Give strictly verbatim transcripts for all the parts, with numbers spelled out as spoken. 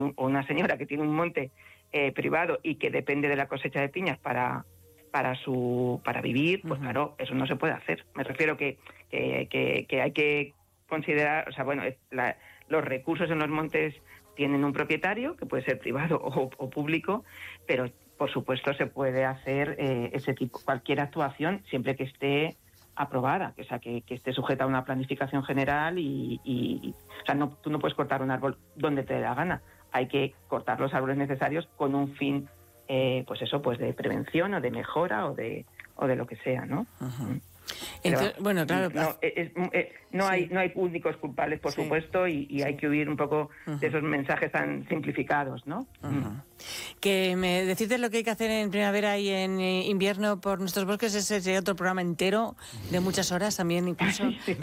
o una señora que tiene un monte eh, privado y que depende de la cosecha de piñas para para su para vivir, pues uh-huh. claro, eso no se puede hacer. Me refiero que que, que, que hay que considerar, o sea, bueno, la, los recursos en los montes tienen un propietario, que puede ser privado o, o público, pero por supuesto se puede hacer eh, ese tipo, cualquier actuación, siempre que esté aprobada, o sea, que, que esté sujeta a una planificación general y, y o sea, no, tú no puedes cortar un árbol donde te dé la gana, hay que cortar los árboles necesarios con un fin, eh, pues eso, pues de prevención o de mejora o de o de lo que sea, ¿no? Uh-huh. Entonces, Pero, bueno, claro. No, es, es, no, sí. hay, no hay únicos culpables, por sí. supuesto, y, y sí. hay que huir un poco uh-huh. de esos mensajes tan simplificados, ¿no? Uh-huh. Mm. Que me decirte lo que hay que hacer en primavera y en invierno por nuestros bosques, ese sería otro programa entero de muchas horas también, incluso. Sí.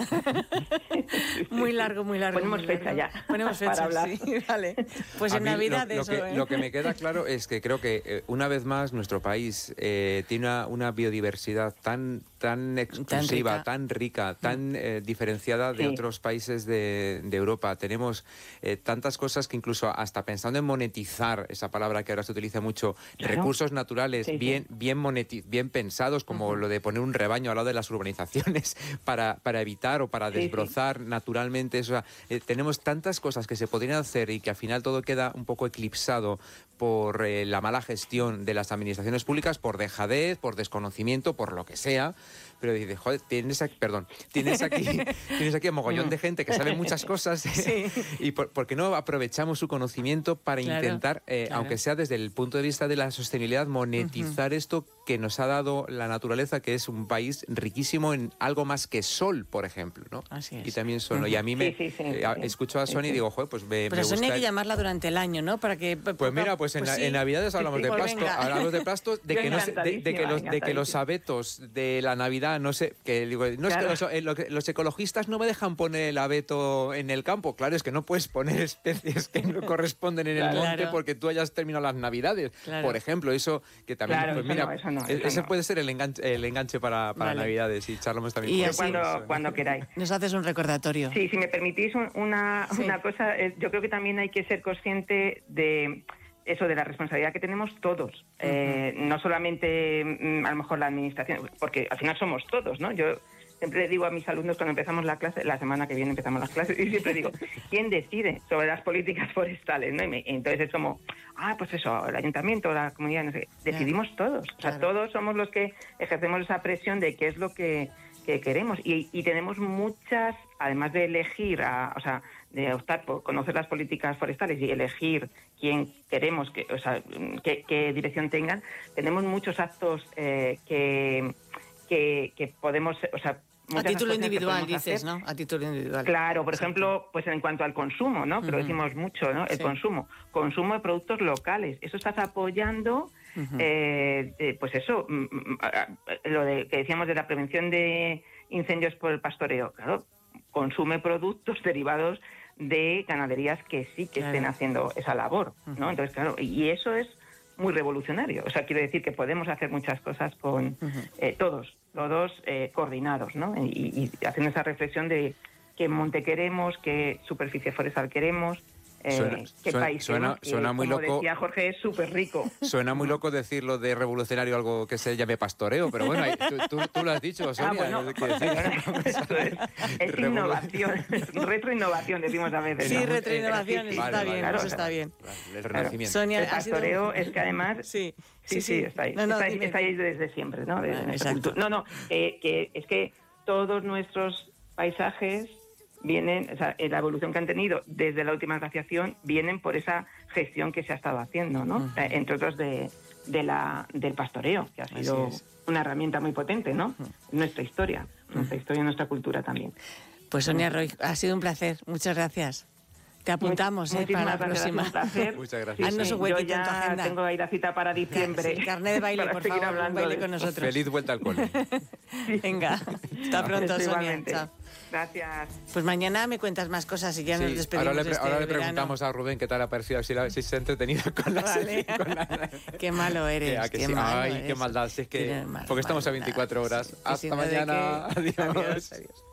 Muy largo, muy largo. Ponemos muy fecha largo. ya. Ponemos fecha, para hablar. Sí, vale. Pues A en mí Navidad lo, lo eso, que, ¿eh? Lo que me queda claro es que creo que eh, una vez más nuestro país eh, tiene una, una biodiversidad tan tan exclusiva, tan rica, tan, rica, tan eh, diferenciada de sí. otros países de, de Europa. Tenemos eh, tantas cosas que incluso hasta pensando en monetizar, esa palabra que ahora se utiliza mucho, claro. recursos naturales sí, bien, sí. Bien, monetiz- bien pensados, como uh-huh. lo de poner un rebaño al lado de las urbanizaciones para, para evitar o para sí, desbrozar sí. naturalmente. O sea, eh, tenemos tantas cosas que se podrían hacer y que al final todo queda un poco eclipsado por eh, la mala gestión de las administraciones públicas, por dejadez, por desconocimiento, por lo que sea. Pero dices, joder, tienes aquí, perdón, tienes aquí, tienes aquí un mogollón de gente que sabe muchas cosas sí. y por, ¿por qué no aprovechamos su conocimiento para claro, intentar, eh, claro. aunque sea desde el punto de vista de la sostenibilidad, monetizar uh-huh. esto que nos ha dado la naturaleza, que es un país riquísimo en algo más que sol, por ejemplo, ¿no? Así es. Y también sol, ¿no? Y a mí me sí, sí, sí, eh, sí. escucho a Sony sí, y digo, joder, pues me, Pero me Sonia gusta... hay que llamarla durante el año, ¿no? Para que... Pues mira, pues en, pues sí. en Navidades hablamos sí, sí, de pasto, venga. hablamos de pasto, de que, no se, de, de, que los, de que los abetos de la Navidad, no sé, que digo, no claro. es que los, eh, lo que los ecologistas no me dejan poner el abeto en el campo. Claro, es que no puedes poner especies que no corresponden en el monte claro. porque tú hayas terminado las Navidades, claro. por ejemplo. Eso que también, claro, pues eso mira, no, eso no, eso ese no. puede ser el enganche, el enganche para, para vale. Navidades y charlamos también. Y por así, cuando, eso, cuando queráis. Nos haces un recordatorio. Sí, si me permitís un, una, sí. una cosa, eh, yo creo que también hay que ser consciente de... eso de la responsabilidad que tenemos todos, uh-huh. eh, no solamente mm, a lo mejor la administración, porque al final somos todos, ¿no? Yo siempre le digo a mis alumnos cuando empezamos la clase, la semana que viene empezamos las clases, y siempre digo, ¿quién decide sobre las políticas forestales? ¿No? Y me, entonces es como, ah, pues eso, el ayuntamiento, la comunidad, no sé, decidimos claro. todos, o sea, claro. todos somos los que ejercemos esa presión de qué es lo que, que queremos, y, y tenemos muchas, además de elegir, a, o sea, de optar por conocer las políticas forestales y elegir quién queremos, que, o sea, qué, qué dirección tengan, tenemos muchos actos eh, que, que, que podemos, o sea, a título individual dices, hacer. ¿no? A título individual. Claro, por Exacto. ejemplo, pues en cuanto al consumo, ¿no? Que uh-huh. lo decimos mucho, ¿no? El sí. consumo. Consumo de productos locales. Eso estás apoyando, uh-huh. eh, eh, pues eso, lo de, que decíamos de la prevención de incendios por el pastoreo. Claro, consume productos derivados de ganaderías que sí que claro. estén haciendo esa labor, ¿no? Uh-huh. Entonces, claro, y eso es muy revolucionario. O sea, quiero decir que podemos hacer muchas cosas con uh-huh. eh, todos, todos eh, coordinados, ¿no? Y, y haciendo esa reflexión de qué monte queremos, qué superficie forestal queremos, eh, suena, qué suena, país suena, queremos, que, suena muy como loco. decía Jorge, es súper rico. Suena muy loco decirlo de revolucionario, algo que se llame pastoreo, pero bueno, tú, tú, tú lo has dicho, Sonia. Ah, bueno, eso es, es innovación, es retroinnovación, decimos a veces. Sí, ¿no? retroinnovación, sí, está vale, bien, claro, eso está bien. El renacimiento. Sonia, el pastoreo sido... es que además... Sí, sí, sí, sí, sí. está ahí, no, no, está, ahí está ahí desde siempre, ¿no? Desde ah, exacto. No, no, eh, que es que todos nuestros paisajes vienen, o sea, la evolución que han tenido desde la última glaciación vienen por esa gestión que se ha estado haciendo, ¿no? Uh-huh. Eh, entre otros de, de la, del pastoreo, que ha sido una herramienta muy potente, ¿no? Uh-huh. Nuestra historia, nuestra uh-huh. historia y nuestra cultura también. Pues Sonia Roig, ha sido un placer, muchas gracias. Te apuntamos Muy, eh, para la próxima. Un placer. Muchas gracias. Haznos un huequito en tu agenda. Tengo ahí la cita para diciembre. Sí, carnet de baile, por favor, un baile con nosotros. Feliz vuelta al cole. Venga, hasta pronto, Sonia. Chao. Gracias. Pues mañana me cuentas más cosas y ya sí, nos despedimos. Ahora le, este ahora le verano. preguntamos a Rubén qué tal ha parecido, si, la, si se ha entretenido con la... Vale. Con la... Qué malo eres, que, que qué sí. malo Ay, eres. qué maldad, si es que... Mal, porque estamos maldad. a veinticuatro horas. Sí, Hasta sí, mañana. Que... Adiós. Adiós, adiós.